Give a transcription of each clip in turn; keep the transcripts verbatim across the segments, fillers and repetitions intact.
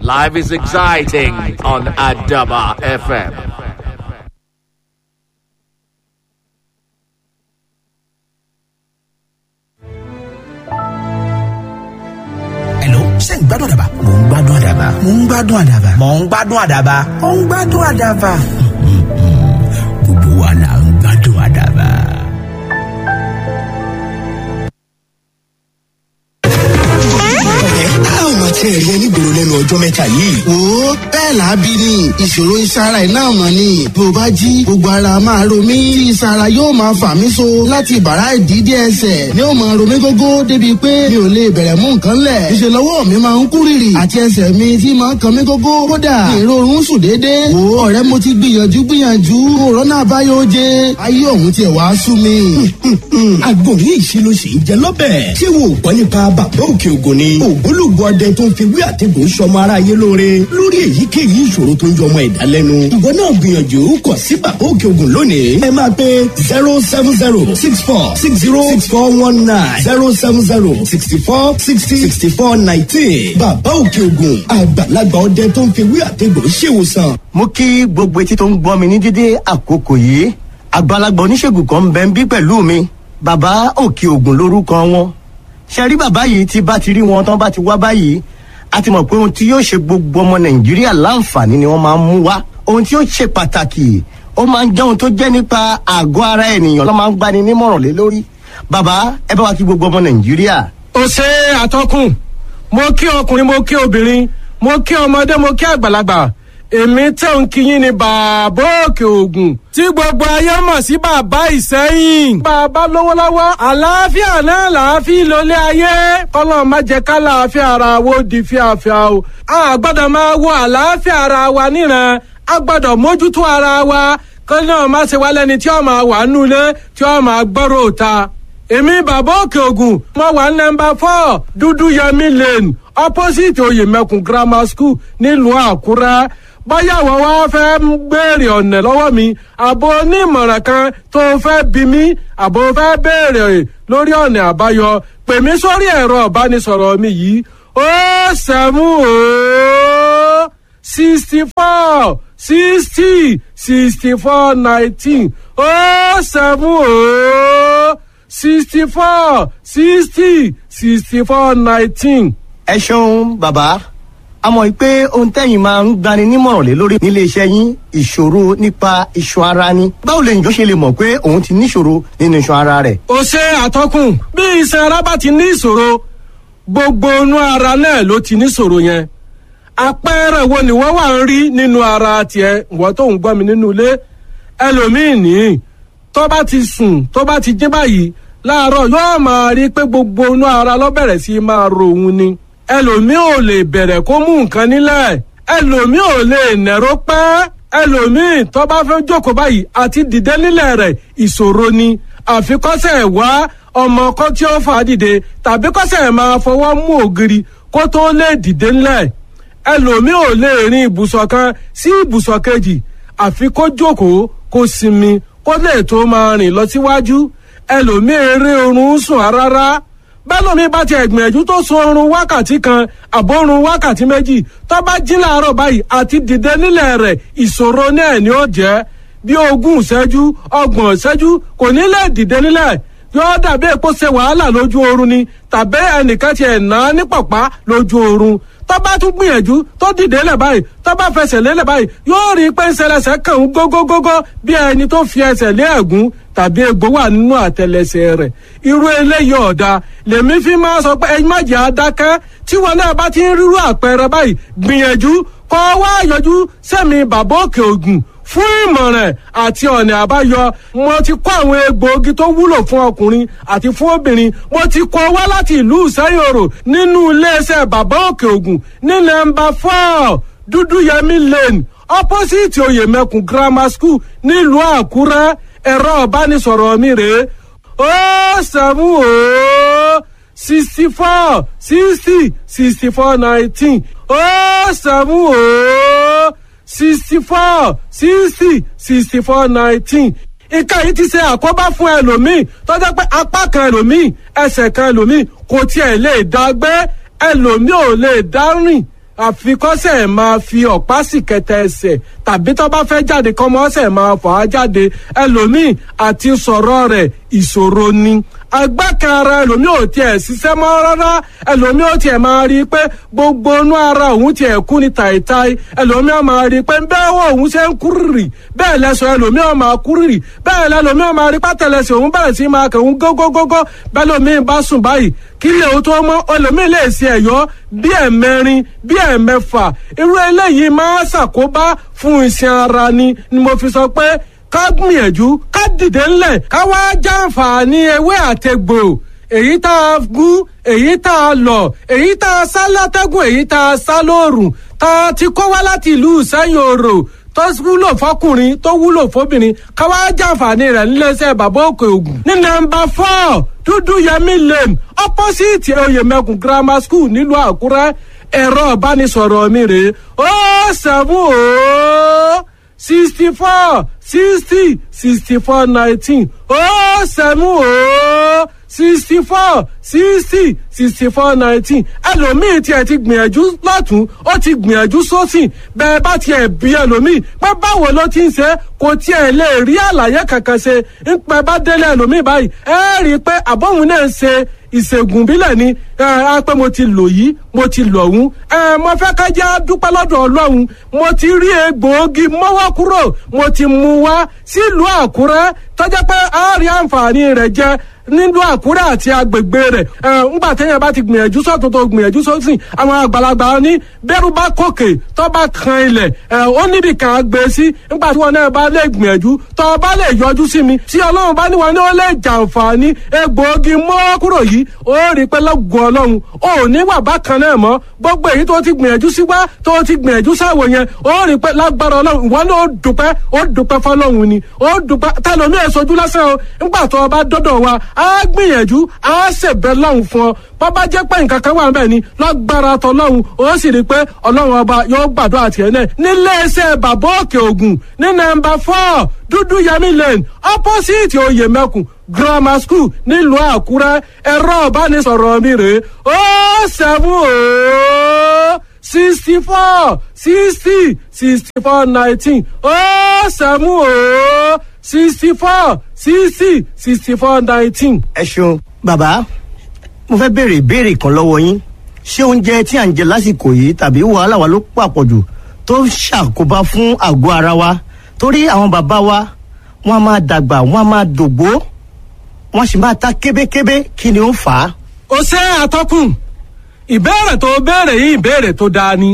Life is exciting on Adaba F M. ṣé ń gbádùn àdàbà? mò ń gbádùn àdàbà. mò ń gbádùn àdàbà. mò ń gbádùn àdàbà. mò ń gbádùn àdàbà. gbogbo wa là ń gbádùn àdàbà. tí ẹ rí ẹni gbòòrò lẹ́nu ọjọ́ mẹ́ta yìí. wo bẹ́ẹ̀ làábí ni ìṣòro ìsara iná mọ̀ ni bí o bá jí gbogbo ara máa ro mí tí ìsara yóò máa fà mí so láti bàrá ìdídé ẹsẹ̀ ni ó máa ro mí gógó débi pé mi ò lè bẹ̀rẹ̀ mú nǹkan lẹ̀. ìṣe lọ́wọ́ mi máa ń kú rìrì àti ẹsẹ̀ mi tí máa ń kan mí gógó kódà èrò oorun sùn déédéé. wo ọ̀rẹ́ mo ti gbìyànjú gbìyànjú òrónà àbáyọ oje ayé òun tiẹ̀ wá sú mi. àgbo ní ìṣirò sì ń jẹ lọ́bẹ̀. ṣé wo gbọ́ nípa bàbá òkè ògùn ni ògbólógbò ọdẹ tó ń fi wí àtẹ̀gùn sọmọ aráyé lóore lórí èyíkéyìí ìṣòro tó ń jọ ọmọ ẹ̀dá lẹ́nu. ìwọ náà gbìyànjú kọ sí bàbá òkè ògùn lónìí. ẹ máa pe zero seven zero six four six zero six four one nine zero seven zero sixty four sixty sixty four nineteen. bàbá òkè ògùn àgbàlagbà ọdẹ tó ń fi wí àtẹ̀gùn ṣèwòsàn. mo kí gbogbo etí tó ń gbọ́ mi ní dídé àkókò yìí. àgbàlagbà oníṣègùn kan ń bẹ ń bí pẹ̀lú mi. bàbá òkè ògùn lórúkọ wọn. ṣe rí bàbá yìí tí bá ti rí wọn tán bá ti wá báyìí a ti mọ̀ pé ohun tí yóò ṣe gbogbo ọmọ nàìjíríà láǹfààní ni wọ́n máa ń mú wá. ohun tí yóò ṣe pàtàkì ó máa ń jẹ́ ohun tó jẹ́ nípa àgọ́ ara ènìyàn ló máa ń gbani nímọ̀ràn lé lórí. bàbá ẹ bá wa kí gbogbo ọmọ nàìjíríà. ó ṣe àtọkùn mo kí ọkùnrin mo kí obìnrin mo kí ọmọdé mo kí àgbàlagbà èmi tẹ̀ ń kíyìn ní bàbá òkè ògùn tí gbogbo ayé mọ̀ sí bàbá ìsẹ́yìn. bàbá lówó lọ́wọ́ àlàáfíà náà làáfíà lólé ayé kọ́lọ́ má jẹ́ ká làáfíà ara wo di fíafíà o. a gbọ́dọ̀ máa wo àlàáfíà ara wa níran a gbọ́dọ̀ mójútó ara wa kọ́lọ́ náà má ṣe wá lẹ́ni tí ó máa wà nulẹ̀ tí ó máa gbọ́rọ̀ òta. èmi bàbá òkè ògùn mo wà nọ́mbà four dúdú yẹmí lane opposite oyèmẹkùn grammar school nílùú àkúrẹ́. báyà wọ́n wá fẹ́ béèrè ọ̀nà lọ́wọ́ mi àbò onímọ̀ràn kan tó fẹ́ bí mi àbò fẹ́ béèrè lórí ọ̀nà àbáyọ pè mí sórí ẹ̀rọ ìbánisọ̀rọ̀ mi yìí ó sẹ́mú ó sixty four sixty sixty four nineteen ó sẹ́mú ó sixty four sixty sixty four nineteen. ẹ ṣeun bàbá a mọ̀ pé ohun tẹ́yìn máa ń gbani nímọ̀ràn lé lórí nílé iṣẹ́ yín ìṣòro nípa iṣan ara ni. báwo lè yàn ṣe lè mọ̀ pé òun ti níṣòro nínú iṣan ara rẹ̀. ó ṣe àtọkùn bí iṣan ara bá ti ní ìṣòro gbogbo inú ara náà ló ti níṣòro yẹn. àpẹẹrẹ wo ni wọ́n wà ń rí nínú ara tiẹ̀ wọ́n tó ń gbọ́ mi nínú ilé ẹlòmíì ní tó bá ti sùn tó bá ti jí báyìí láàárọ̀ yóò máa rí pé gbogbo inú ara ló bẹ̀rẹ̀ sí máa ro òun ni ẹlòmíì ò lè bẹ̀rẹ̀ kó mú nǹkan nílẹ̀ ẹlòmíì ò lè nẹ̀rọ pẹ́ ẹlòmíì tó bá fẹ́ jókòó báyìí àti dìde nílẹ̀ rẹ̀ ìṣòro ni àfikọ́sẹ̀ wá ọmọ kan tí ó fà á dìde tàbí kọ́sẹ̀ máa fọwọ́ mú ògiri kó tó lè dìde nílẹ̀ ẹlòmíì ò lè rin ibùsọ̀ kan sí ibùsọ̀ kejì àfi kó jókòó kó sinmi kó lè tó máa rìn lọ síwájú ẹlòmíì eré oorun sùn rárá bẹ́lómi bá ti ẹ̀gbìyànjú tó sun oorun wákàtí kan àbórun wákàtí méjì tó bá jí láàárọ̀ báyìí àti dìde nílẹ̀ rẹ̀ ìṣòro náà ni ó jẹ́ bí ogún ìṣẹ́jú ọgbọ̀n ìṣẹ́jú kò ní lè dìde nílẹ̀ yóò dàbí èpo ṣe wàhálà lójú oorun ni tàbí ẹnìkan ti ẹ̀ ná ní pàpá lójú oorun tó bá tún gbìyànjú tó dìde lẹ̀ báyìí tó bá fẹsẹ̀ lélẹ̀ báyìí yóò rí pé ńṣẹlẹsẹ̀ kàn ń gógógógó bí ẹni tó fi ẹsẹ̀ lé ẹ̀gún tàbí egbò wà nínú àtẹlẹsẹ̀ rẹ̀ irú eléyìí ọ̀dà lèmi fi máa sọ pé ẹ má jẹ́ adákẹ́ tí wọn náà bá ti ń rírú àpẹẹrẹ báyìí gbìyànjú kọ́ wá yọjú sẹ́mi bàbá òkè ògùn fún ìmọ̀ràn àti ọ̀nà àbáyọ mo ti kó àwọn egbòogi tó wúlò fún ọkùnrin àti fún obìnrin mo ti kó wá láti ìlú ìsẹ́yòrò nínú iléeṣẹ́ bàbá òkè ògùn ní nọ́mbà four dúdúyẹmí lane opposite oyèmẹkùn grammar school nílùú àkúrẹ́ ẹ̀rọ ìbánisọ̀rọ̀ mi rèé ó sẹ́mu ó sixty four sixty sixty four nineteen ó sẹ́mu ó sixty four sixty sixty four nineteen nǹkan yìí ti ṣe àkóbá fún ẹlòmíì tó jẹ́ pé apá kan ẹlòmíì ẹsẹ̀ kan ẹlòmíì kò tiẹ̀ lè dá gbé ẹlòmíì ò lè dá rìn àfikọ́sẹ̀ máa fi ọ̀pá sì kẹtẹ ẹsẹ̀ tàbí tó bá fẹ́ jáde kọ́mọ́sẹ̀ máa fà á jáde ẹlòmíì àti sọ̀rọ̀ rẹ̀ ìṣòro ni agbákan ara ẹlòmíì ò tiẹ̀ ṣiṣẹ́ mọ́ rárá ẹlòmíì ò tiẹ̀ máa rí i pé gbogbo inú ara òun tiẹ̀ kú ní tàìtàì ẹlòmíì ò máa rí i pé bẹ́ẹ̀ wọ òun ṣe ń kúrìrì bẹ́ẹ̀ lẹ́sọ̀ ẹlòmíì ò máa kúrìrì bẹ́ẹ̀ lẹ́lòmíì ò máa rí pátẹ́lẹsẹ̀ òun bẹ̀rẹ̀ sí máa kẹ̀ òun gógógógó bẹ́ẹ̀ lòmíì bá sùn báyìí kí lè o tó mọ́ ẹlòmíì lè ṣe ẹ̀yọ́ bí ẹ̀mẹrin bí ẹ̀mẹfà irú eléyìí máa ṣàkóbá fún iṣan ara ni ni mo fi sọ pé ká gbìyànjú ká dìde ńlẹ̀ ká wá jàǹfààní ewé àtegbò èyí tá a gún èyí tá a lọ̀ èyí tá a sá látẹ́gùn èyí tá a sá lóòrùn tá a ti kó wá láti ìlú Ìsẹ́yìn Òrò tó wúlò fọkùnrin tó wúlò fóbìnrin ká wá jàǹfààní rẹ̀ níléeṣẹ́ bàbá Òkè Ògùn ní nọ́mbà four Dúdú Yẹmí Lane opposite Oyèmẹkùn grammar school nílùú Àkúrẹ́ ẹ̀rọ ìbánisọ̀rọ̀ mi rèé ó seven ó sixty four sixty sixty four nineteen ó seven ó sixty four sixty sixty four nineteen ẹlòmíì tiẹ̀ ti gbìyànjú lọ́tún ó ti gbìyànjú sósì bẹ́ẹ̀ bá tiẹ̀ bí ẹlòmíì pé báwo ló ti ń ṣe kò tiẹ̀ lè rí àlàyé kankan ṣe ń pẹ́ bá délé ẹlòmíì báyìí ẹ rí i pé àbọ̀hún náà ń ṣe ìṣègùn bílẹ̀ ni ẹ pé mo ti lò yìí mo ti lò ọ̀hún ẹ mo fẹ́ ká jẹ́ dúpẹ́ lọ́dọ̀ Ọlọ́run mo ti rí egbòogi mọ́wọ́ kúrò mo ti mú wá sílùú Àkúrẹ́ tọ́jà pé a rí àǹfààní rẹ̀ jẹ nílùú Àkúrẹ́ àti agbègbè rẹ̀ ẹ ńgbà téèyàn bá ti gbìyànjú sọ́tún tó gbìyànjú sósì àwọn àgbàlagbà ní bẹ́rù bá kòkè tó bá kan ilẹ̀ ẹ ó níbi kan á gbé sí ńgbà tí wọn náà bá lè gbìyànjú tó bá lè yọjú sí mi tí Ọlọ́run bá ní wọn ní ó lè jàǹfààní egbòogi mọ́wọ́ kúrò yìí ó rí pé lọ́gùn Ọlọ́run ò ní wà bákan náà mọ́ gbogbo èyí tó ti gbìyànjú sí wá tó ti gbìyànjú sáwò yẹn ó rí pé lágbára Ọlọ́run ìwọ náà ó dúpẹ́ ó dúpẹ́ fọlọ́run ni ó dúpẹ́ tẹlomi èsojú lásán o ńgbà tó o bá dọ́dọ̀ wa á gbìyànjú á ṣèbẹ̀ lọ́hùn fún ọ bàbá jẹ́ pé nǹkan kan wà ń bẹ̀ ni lágbára tọlọ́hun ó sì rí i pé Ọlọ́run ọba yóò gbàdúrà tiẹ̀ náà nílé iṣẹ́ bàbá Òkè Ògùn ní nọ́mbà four Dúdú Yẹmí Lane opposite Oyèmẹkùn grammar school nílùú Àkúrẹ́ ẹ̀rọ ìbánisọ̀rọ̀ mi rèé ó seven ó sixty four sixty sixty four nineteen ó seven ó sixty four sixty sixty four nineteen. ẹ ṣeun bàbá mo fẹ́ béèrè ìbéèrè kan lọ́wọ́ yín ṣé oúnjẹ tí à ń jẹ lásìkò yìí tàbí wàhálà wa ló pàpọ̀jù tó ń ṣàkóbá fún àgọ́ ara wa torí àwọn bàbá wa wọ́n á máa dàgbà wọ́n á máa dògbó wọ́n sì máa ta kébékébé kí ni ó fà á. ó ṣe àtọkùn ìbéèrè tó béèrè yìí ìbéèrè tó dáa ni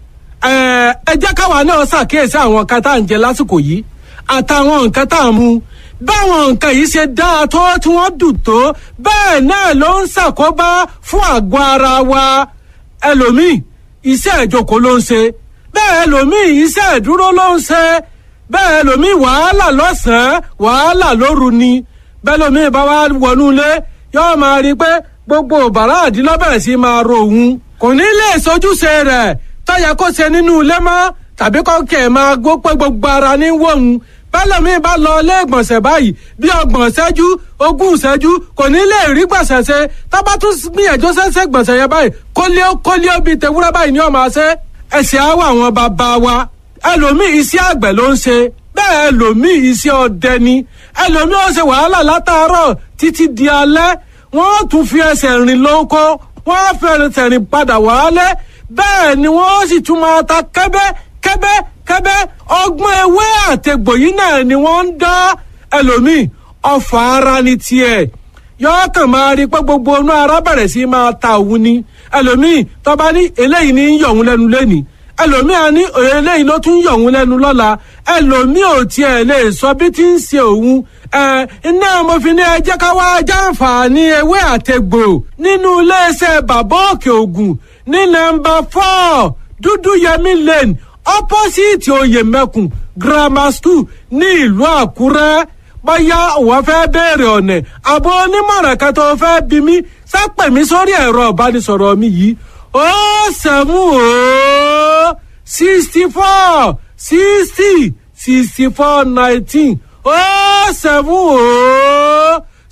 ẹ jẹ́ káwa náà ṣàkíyèsí àwọn nǹkan tá à ń jẹ lásìkò yìí àtàwọn nǹkan tá à ń mu báwọn nǹkan yìí ṣe dáa tó tí wọ́n dùn tó bẹ́ẹ̀ náà ló ń ṣàkóbá fún àgọ́ ara wa ẹlòmíì iṣẹ́ ìjókòó ló ń ṣe bẹ́ẹ̀ ẹlòmíì iṣẹ́ ìdúró ló ń ṣe bẹ́ẹ̀ ẹlòmíì wàhálà lọ́sàn-án wàhálà lóru ni bẹ́ẹ̀ ẹlòmíì bá wá wọnú ilé yóò máa rí i pé gbogbo bàrá àdínlọ́bẹ̀rẹ̀ sí máa ro òun kò ní lè sojúṣe rẹ̀ tọ́yẹ kó ṣe nínú ilé mọ́ tàbí kọ́kẹ́ máa gbó pé gbogbo ara ní wọ̀hún bẹ́ẹ̀ mi bá lọ ilé ìgbọ̀nsẹ̀ báyìí bí ọgbọ̀n ṣẹ́jú ogún ṣẹ́jú kò ní lè rí gbọ̀nsẹ̀ ṣe tábà tún gbìyànjú ṣẹ́ṣẹ́ gbọ̀nsẹ̀ yẹn báyìí kólíó kólíó bíi tewúrẹ́ báyìí ni ó máa ṣe ẹ̀sìn àwọ̀ àwọn bàbá wa ẹlòmíì iṣẹ́ àgbẹ̀ ló ń ṣe bẹ́ẹ̀ ẹlòmíì iṣẹ́ ọdẹ ni ẹlòmíì ó ṣe wàhálà látàárọ̀ títí di alẹ́ wọ́n tún fi ẹsẹ̀ rìn lóko wọ́n fẹ́rẹ̀ tẹ̀rìn padà wálé bẹ́ẹ̀ ni wọ́n sì tún máa ta kẹ́bẹ́ kẹ́bẹ́ kẹ́bẹ́ ọgbọ́n ewé àtẹ̀gbò yìí náà ni wọ́n ń dá ẹlòmíì ọfà ara ní tiẹ̀ yọọ kàn máa rí pé gbogbo inú ara bẹ̀rẹ̀ sí máa ta òun ni ẹlòmíì tọ́ba ní eléyìí ní yọ̀ òun lẹ́nu lẹ́nìí ẹlòmíì á ní eléyìí ló tún yọ̀ òun lẹ́nu lọ́la ẹlòmíì ò tiẹ̀ lè sọ bí tí ń ṣe òun ẹ iná mo fi ní ẹ jẹ́ ká wá jàǹfààní ewé àtẹ̀gbò nínú iléeṣẹ́ bàbá Òkè Ògùn ní nọ́mbà four Dúdú Yẹmí Lane opposite Oyèmẹkùn grammar school ní ìlú Àkúrẹ́ bóyá òun fẹ́ béèrè ọ̀nà àbọ̀ onímọ̀ràn kan tó fẹ́ bí mi sápẹ̀ mi sórí ẹ̀rọ ìbánisọ̀rọ̀ mi yìí ó sẹ́mu ó sixty four sixty sixty four nineteen ó sẹ́mu ó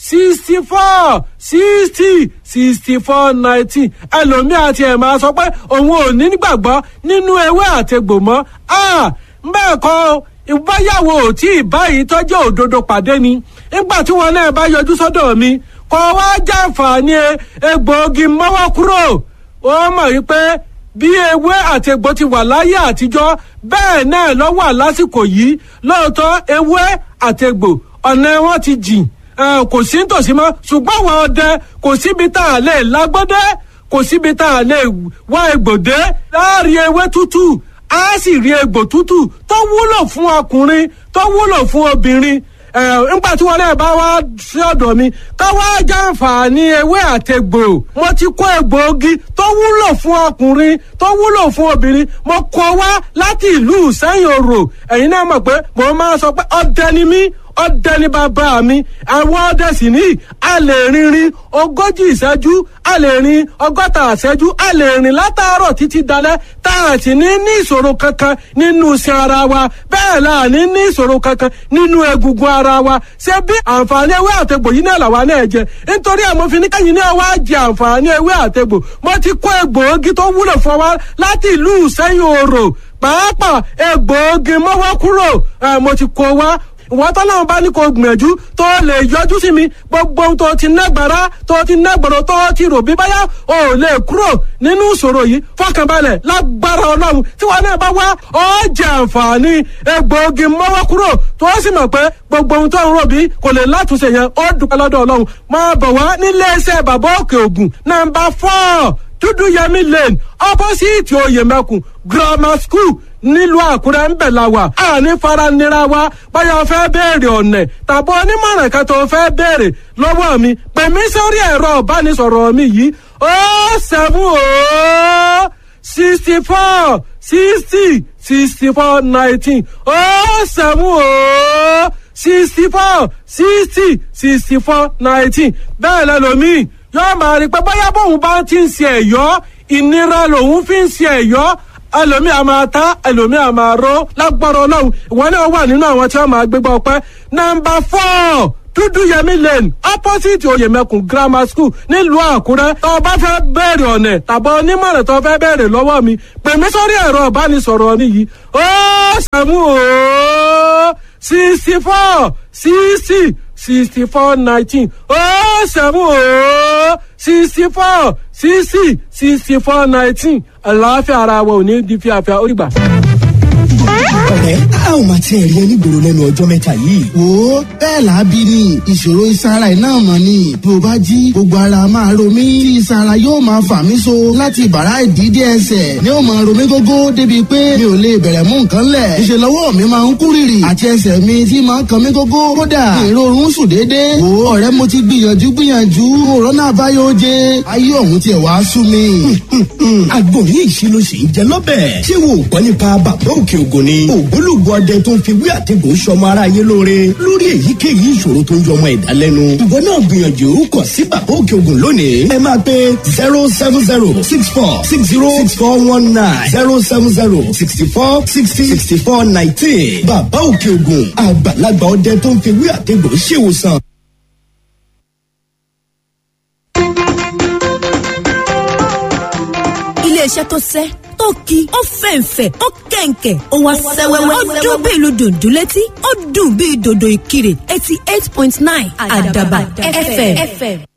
sixty four sixty sixty four nineteen ẹlòmíì àti ẹ̀ máa sọ pé òun ò ní gbàgbọ́ nínú ewé àtegbò mọ́ bẹ́ẹ̀ kọ́ ìbáyàwó tí ìbáyìí tọ́jú òdodo pàdé ni nígbà tí wọn náà bá yọjú sọ́dọ̀ mi kọ́ wá jàǹfààní egbòogi mọ́wọ́ kúrò ó mọ̀ wípé bí ewé àtegbò ti wà láyé àtijọ́ bẹ́ẹ̀ náà ló wà lásìkò yìí lóòótọ́ ewé àtegbò ọ̀nà wọn ti jìn kò sí nítòsí mọ́ ṣùgbọ́n àwọn ọdẹ kò síbi tá a lè lágbọ́dẹ́ kò síbi tá a lè wá egbòdé láàrin ewé tútù á sì rí egbò tútù tó wúlò fún ọkùnrin tó wúlò fún obìnrin nígbà tí wọn náà bá wá sí ọ̀dọ̀ mi ká wá jàǹfààní ewé àtegbò mo ti kó egbòogi tó wúlò fún ọkùnrin tó wúlò fún obìnrin mo kó wá láti ìlú Ìsẹ́yìn Òrò ẹ̀yin náà mọ̀ pé mo máa sọ pé ọdẹ ni mí ọdẹ ní bàbá mi àwọn ọdẹ sì ní a lè rìnrìn ogójì ìṣẹ́jú a lè rìn ọgọ́ta ìṣẹ́jú a lè rìn látàárọ̀ títí dalẹ́ tá a sì ní ní ìṣòro kankan nínú iṣan ara wa bẹ́ẹ̀ la ní ní ìṣòro kankan nínú egungun ara wa ṣé bí àǹfààní ewé àtegbò yìí náà làwa náà jẹ nítorí àmọ́ fi ní kẹ́yìn náà wá jẹ àǹfààní ewé àtegbò mo ti kó egbòogi tó wúlò fún wa láti ìlú Ìsẹ́yìn Òrò pàápàá egbòogi mọ́wọ́ kúrò mo ti kó wá ìwọ́n tọ́lọ́run bá ní kó gbìyànjú tó lè yọjú sí mi gbogbo ohun tó ti nágbára tó ti nágbọ̀rọ̀ tó ti rò bí báyà ò lè kúrò nínú ìṣòro yìí fọkànbalẹ̀ lágbára Ọlọ́run tí wọn náà bá wá ó jẹ àǹfààní egbòogi mọ́wọ́ kúrò tó sì mọ̀ pé gbogbo ohun tó ń rò bí kò lè látúnṣe yẹn ó dúpẹ́ lọ́dọ̀ Ọlọ́run máa bọ̀ wá nílé iṣẹ́ bàbá Òkè Ògùn nàmbà four Dúdú Yẹmí Lane opposite Oyèmẹkùn grammar school nílùú Àkúrẹ́ ń bẹ̀ la wà á ní faranira wa báyọ̀ fẹ́ béèrè ọ̀nà tàbí onímọ̀ràn kan tó fẹ́ béèrè lọ́wọ́ mi pè mí sórí ẹ̀rọ ìbánisọ̀rọ̀ mi yìí ó seven ó sixty four sixty sixty four nineteen ó seven ó sixty four sixty sixty four nineteen bẹ́ẹ̀ lẹ́lòmíì yóò máa rí pé bóyá bóun bá ti ń ṣe ẹ̀yọ́ ìnira lòun fi ń ṣe ẹ̀yọ́ ẹlòmí a máa ta ẹlòmí a máa ró lágbára Ọlọ́run ìwọ náà wà nínú àwọn tí wọ́n máa gbégbá ọpẹ́ nọ́mbà four Dúdú Yẹmí Lane opposite Oyèmẹkùn grammar school nílùú Àkúrẹ́ tó o bá fẹ́ bẹ̀rẹ̀ ọ̀nà tàbí onímọ̀ràn tó o fẹ́ bẹ̀rẹ̀ lọ́wọ́ mi pè mí sórí ẹ̀rọ ìbánisọ̀rọ̀ mi yìí ó sẹ́mu ó sixty four sixty sixty four nineteen ó sẹ́mu ó sixty four sixty sixty four nineteen àlàáfíà ara wa ò ní di fíafíà ó rí gbà. ọ̀rẹ́ a ò máa tiẹ̀ rí ẹni gbòòrò lẹ́nu ọjọ́ mẹ́ta yìí. wo bẹ́ẹ̀ làábí ni ìṣòro ìsara iná mọ̀ ni bí o bá jí gbogbo ara máa ro mí tí ìsara yóò máa fà mí so láti bàrá ìdídé ẹsẹ̀ ni ó máa ro mí gógó débi pé mi ò lè bẹ̀rẹ̀ mú nǹkan lẹ̀ ìṣe lọ́wọ́ mi máa ń kú rìrì àti ẹsẹ̀ mi tí máa ń kan mí gógó kódà ìrorun sùn déédéé. wo ọ̀rẹ́ mo ti gbìyànjú gbìyànjú òrónà àbáyọ jẹ ayé ọ̀hún tiẹ̀ wá sú mi. àgbòrí ìṣílóṣì ń jẹ lọ́bẹ̀ ṣé wo gbọ́ nípa bàbá Òkè Ògùn ni ògbólógbò ọdẹ tó ń fi wí àtẹ̀gùn sọmọ aráyé lóore lórí èyíkéyìí ìṣòro tó ń yọmọ ẹ̀dá lẹ́nu. ìwọ náà gbìyànjú kọ̀ sí bàbá Òkè Ògùn lónìí. ẹ máa pe zero seven zero six four six zero six four one nine zero seven zero sixty four sixty sixty four nineteen. bàbá Òkè Ògùn àgbàlagbà ọdẹ tó ń fi wí àtẹ̀gùn ṣèwòsàn. iléeṣẹ́ tó sẹ́ tó ki ó fẹ̀ǹfẹ̀ ó kẹ̀ǹkẹ̀ ó wá sẹ́wẹ́wẹ́ ó dún bí ìlú dùndún létí ó dùn bí dòdò ìkirè eighty eight point nine Àdàbà F M.